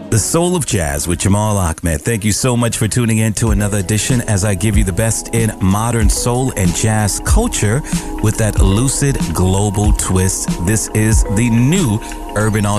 The Soul of Jazz with Jamal Ahmed. Thank you so much for tuning in to another edition as I give you the best in modern soul and jazz culture with that lucid global twist. This is the new Urban